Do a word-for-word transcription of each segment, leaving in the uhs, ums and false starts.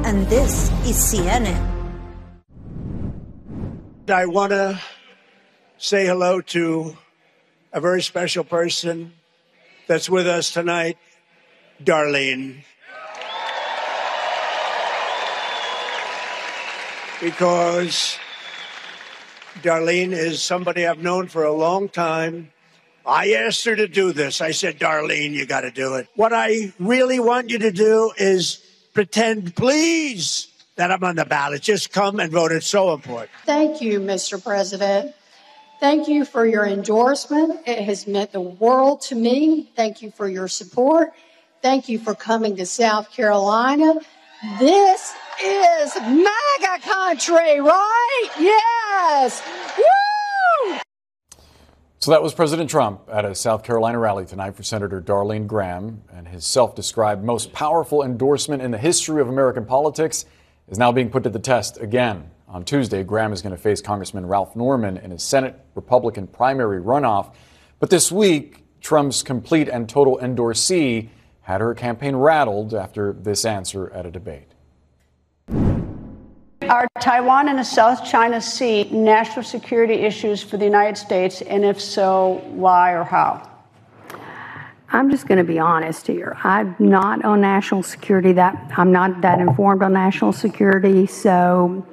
and this is C N N. I want to say hello to a very special person that's with us tonight, Darlene. Because Darlene is somebody I've known for a long time. I asked her to do this. I said, Darlene, you got to do it. What I really want you to do is pretend, please, that I'm on the ballot. Just come and vote. It's so important. Thank you, Mister President. Thank you for your endorsement. It has meant the world to me. Thank you for your support. Thank you for coming to South Carolina. This is MAGA country, right? Yes. Woo! So that was President Trump at a South Carolina rally tonight for Senator Darlene Graham, and his self-described most powerful endorsement in the history of American politics is now being put to the test again. On Tuesday, Graham is going to face Congressman Ralph Norman in his Senate Republican primary runoff. But this week, Trump's complete and total endorsee had her campaign rattled after this answer at a debate. Are Taiwan and the South China Sea national security issues for the United States? And if so, why or how? I'm just going to be honest here. I'm not on national security. That I'm not that informed on national security. So,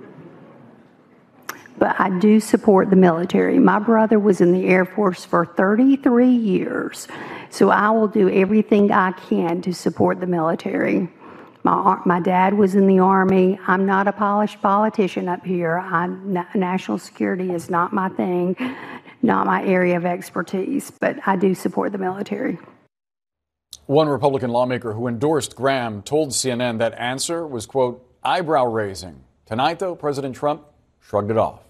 but I do support the military. My brother was in the Air Force for thirty-three years. So I will do everything I can to support the military. My, my dad was in the Army. I'm not a polished politician up here. I'm, national security is not my thing, not my area of expertise, but I do support the military. One Republican lawmaker who endorsed Graham told C N N that answer was, quote, eyebrow-raising. Tonight, though, President Trump shrugged it off.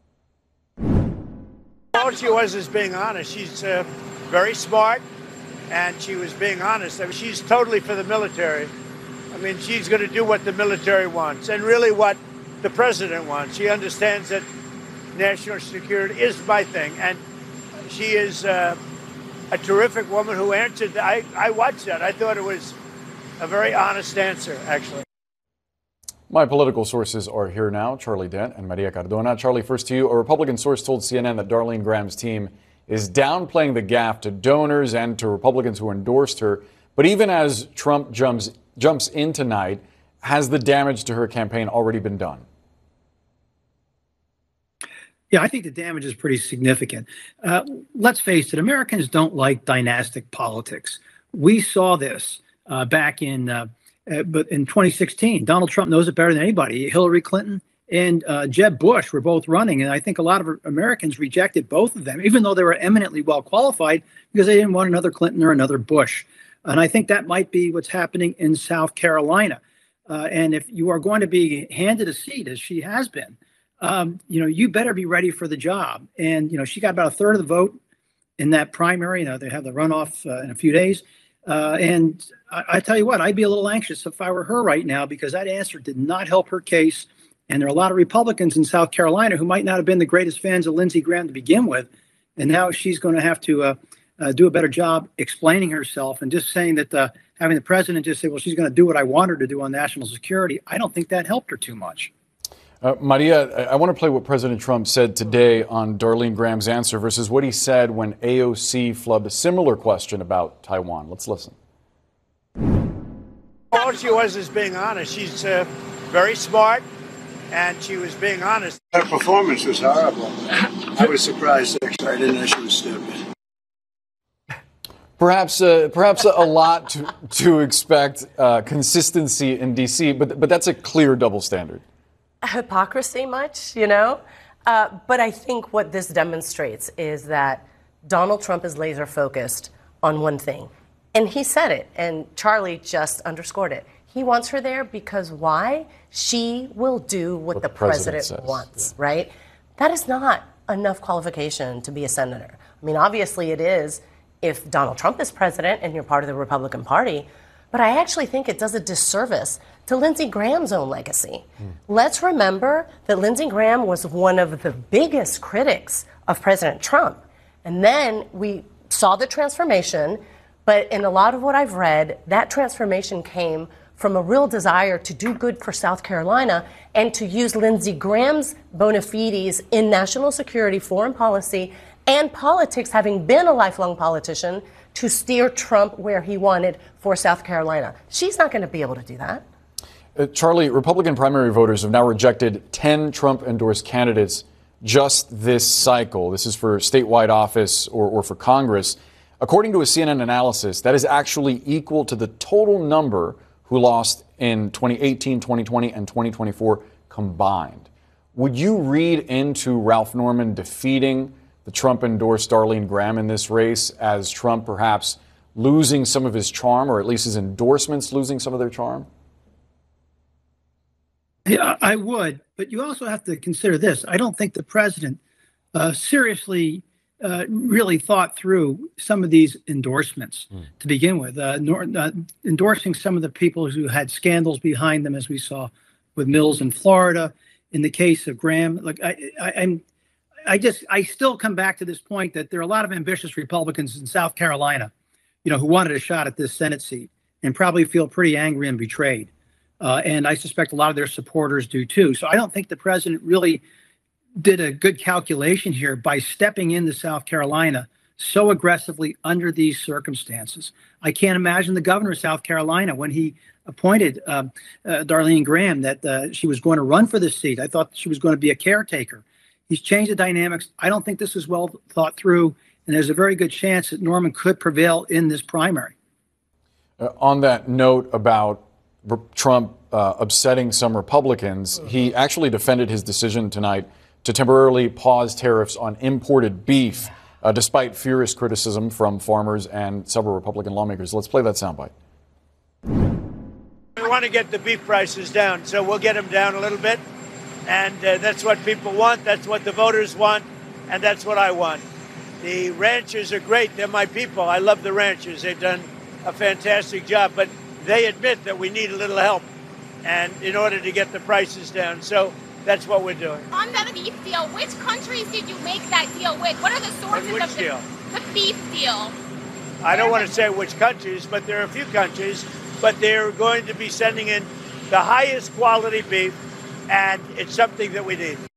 All she was is being honest. She's uh, very smart, and she was being honest. I mean, she's totally for the military. I mean, she's going to do what the military wants and really what the president wants. She understands that national security is my thing, and she is uh, a terrific woman who answered. I, I watched that. I thought it was a very honest answer, actually. My political sources are here now, Charlie Dent and Maria Cardona. Charlie, first to you. A Republican source told C N N that Darlene Graham's team is downplaying the gaffe to donors and to Republicans who endorsed her. But even as Trump jumps jumps in tonight, has the damage to her campaign already been done? Yeah, I think the damage is pretty significant. Uh, let's face it, Americans don't like dynastic politics. We saw this uh, back in uh, uh, but in twenty sixteen. Donald Trump knows it better than anybody. Hillary Clinton and uh, Jeb Bush were both running, and I think a lot of Americans rejected both of them, even though they were eminently well qualified, because they didn't want another Clinton or another Bush. And I think that might be what's happening in South Carolina. Uh, and if you are going to be handed a seat, as she has been, um, you know, you better be ready for the job. And, you know, she got about a third of the vote in that primary. You know, they have the runoff uh, in a few days. Uh, and I, I tell you what, I'd be a little anxious if I were her right now, because that answer did not help her case. And there are a lot of Republicans in South Carolina who might not have been the greatest fans of Lindsey Graham to begin with. And now she's going to have to uh, Uh, do a better job explaining herself, and just saying that uh, having the president just say, well, she's going to do what I want her to do on national security. I don't think that helped her too much. Uh, Maria, I, I want to play what President Trump said today on Darlene Graham's answer versus what he said when A O C flubbed a similar question about Taiwan. Let's listen. All she was is being honest. She's uh, very smart, and she was being honest. Her performance was horrible. I was surprised, actually. I didn't know she was stupid. Perhaps, uh, perhaps a lot to, to expect uh, consistency in D C, but but that's a clear double standard. Hypocrisy, much, you know. Uh, but I think what this demonstrates is that Donald Trump is laser focused on one thing, and he said it, and Charlie just underscored it. He wants her there because why? She will do what, what the, the president, president wants, yeah. Right? That is not enough qualification to be a senator. I mean, obviously it is if Donald Trump is president and you're part of the Republican Party, but I actually think it does a disservice to Lindsey Graham's own legacy. Mm. Let's remember that Lindsey Graham was one of the biggest critics of President Trump. And then we saw the transformation, but in a lot of what I've read, that transformation came from a real desire to do good for South Carolina and to use Lindsey Graham's bona fides in national security, foreign policy, and politics, having been a lifelong politician, to steer Trump where he wanted for South Carolina. She's not going to be able to do that. Uh, Charlie, Republican primary voters have now rejected ten Trump-endorsed candidates just this cycle. This is for statewide office or, or for Congress. According to a C N N analysis, that is actually equal to the total number who lost in twenty eighteen, twenty twenty, and twenty twenty-four combined. Would you read into Ralph Norman defeating the Trump-endorsed Darlene Graham in this race as Trump perhaps losing some of his charm, or at least his endorsements losing some of their charm? Yeah, I would, but you also have to consider this. I don't think the president uh, seriously uh, really thought through some of these endorsements mm. to begin with. Uh, nor, uh, endorsing some of the people who had scandals behind them, as we saw with Mills in Florida. In the case of Graham, like I, I, I'm, I just I still come back to this point that there are a lot of ambitious Republicans in South Carolina, you know, who wanted a shot at this Senate seat and probably feel pretty angry and betrayed. Uh, and I suspect a lot of their supporters do, too. So I don't think the president really did a good calculation here by stepping into South Carolina so aggressively under these circumstances. I can't imagine the governor of South Carolina, when he appointed uh, uh, Darlene Graham, that uh, she was going to run for this seat. I thought she was going to be a caretaker. He's changed the dynamics. I don't think this is well thought through. And there's a very good chance that Norman could prevail in this primary. Uh, on that note about Trump uh, upsetting some Republicans, he actually defended his decision tonight to temporarily pause tariffs on imported beef, uh, despite furious criticism from farmers and several Republican lawmakers. Let's play that soundbite. We want to get the beef prices down, so we'll get them down a little bit. And uh, that's what people want. That's what the voters want. And that's what I want. The ranchers are great. They're my people. I love the ranchers. They've done a fantastic job. But they admit that we need a little help and in order to get the prices down. So that's what we're doing. On the beef deal, which countries did you make that deal with? What are the sources which of the, deal? the beef deal? I don't want to say which countries, but there are a few countries. But they're going to be sending in the highest quality beef, and it's something that we need.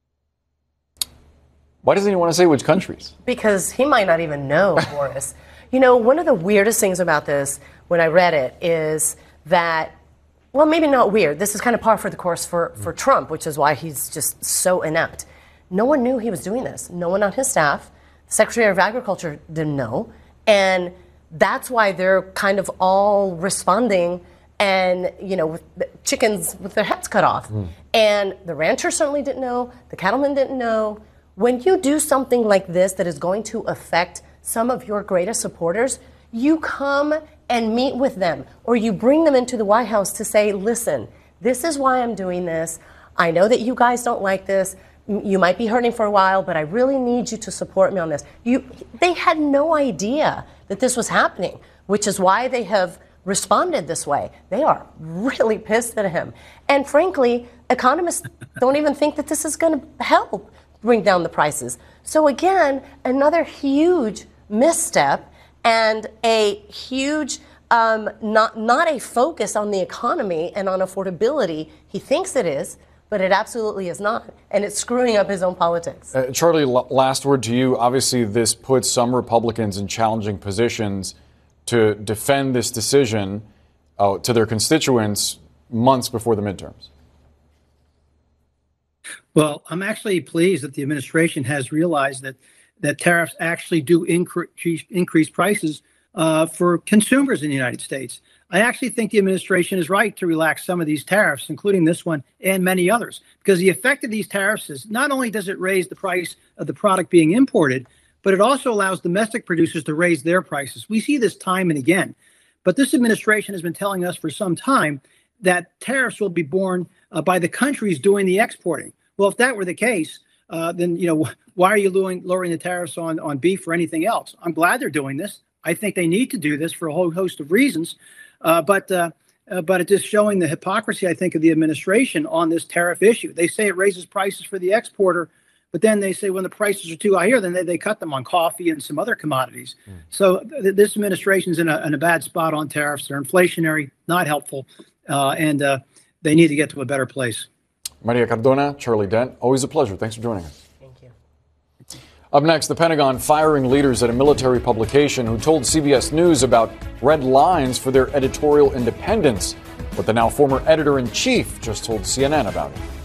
Why doesn't he want to say which countries? Because he might not even know, Boris. You know, one of the weirdest things about this, when I read it, is that, well, maybe not weird. This is kind of par for the course for, for Trump, which is why he's just so inept. No one knew he was doing this. No one on his staff. The Secretary of Agriculture didn't know. And that's why they're kind of all responding and, you know, with the chickens with their heads cut off. Mm. And the ranchers certainly didn't know. The cattlemen didn't know. When you do something like this that is going to affect some of your greatest supporters, you come and meet with them, or you bring them into the White House to say, listen, this is why I'm doing this. I know that you guys don't like this. You might be hurting for a while, but I really need you to support me on this. You, they had no idea that this was happening, which is why they have responded this way. They are really pissed at him. And frankly, economists don't even think that this is going to help bring down the prices. So again, another huge misstep and a huge, um, not, not a focus on the economy and on affordability. He thinks it is, but it absolutely is not. And it's screwing up his own politics. Uh, Charlie, l- last word to you. Obviously, this puts some Republicans in challenging positions to defend this decision uh, to their constituents months before the midterms. Well, I'm actually pleased that the administration has realized that that tariffs actually do increase increase prices uh, for consumers in the United States. I actually think the administration is right to relax some of these tariffs, including this one and many others, because the effect of these tariffs is not only does it raise the price of the product being imported, but it also allows domestic producers to raise their prices. We see this time and again. But this administration has been telling us for some time that tariffs will be borne uh, by the countries doing the exporting. Well, if that were the case, uh, then, you know, why are you lowering, lowering the tariffs on, on beef or anything else? I'm glad they're doing this. I think they need to do this for a whole host of reasons. Uh, but uh, uh, but it's just showing the hypocrisy, I think, of the administration on this tariff issue. They say it raises prices for the exporter, But then they say when the prices are too high here, then they, they cut them on coffee and some other commodities. Mm. So th- this administration's in a, in a bad spot on tariffs. They're inflationary, not helpful, uh, and uh, they need to get to a better place. Maria Cardona, Charlie Dent, always a pleasure. Thanks for joining us. Thank you. Up next, the Pentagon firing leaders at a military publication who told C B S News about red lines for their editorial independence. But the now former editor-in-chief just told C N N about it.